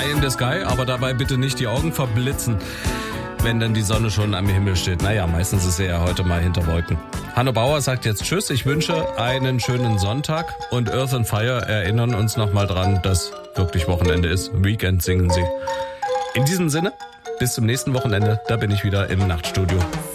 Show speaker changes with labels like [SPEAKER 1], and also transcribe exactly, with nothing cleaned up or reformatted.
[SPEAKER 1] Eye in the Sky, aber dabei bitte nicht die Augen verblitzen, wenn dann die Sonne schon am Himmel steht. Naja, meistens ist sie ja heute mal hinter Wolken. Hanno Bauer sagt jetzt Tschüss, ich wünsche einen schönen Sonntag und Earth and Fire erinnern uns nochmal dran, dass wirklich Wochenende ist. Weekend singen sie. In diesem Sinne, bis zum nächsten Wochenende, da bin ich wieder im Nachtstudio.